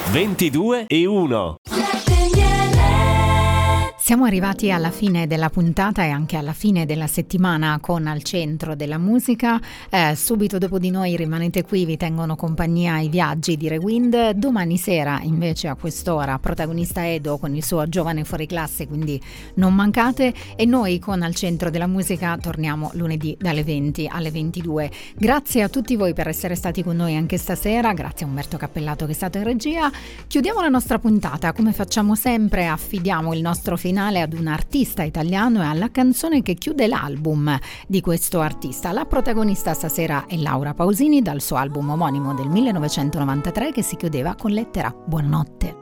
22:01. Siamo arrivati alla fine della puntata e anche alla fine della settimana con Al Centro della Musica. Subito dopo di noi rimanete qui, vi tengono compagnia i viaggi di Rewind. Domani sera invece a quest'ora protagonista Edo con il suo giovane fuoriclasse, quindi non mancate. E noi con Al Centro della Musica torniamo lunedì dalle 20 alle 22. Grazie a tutti voi per essere stati con noi anche stasera, grazie a Umberto Cappellato che è stato in regia. Chiudiamo la nostra puntata, come facciamo sempre affidiamo il nostro finale ad un artista italiano e alla canzone che chiude l'album di questo artista. La protagonista stasera è Laura Pausini dal suo album omonimo del 1993 che si chiudeva con Lettera. Buonanotte.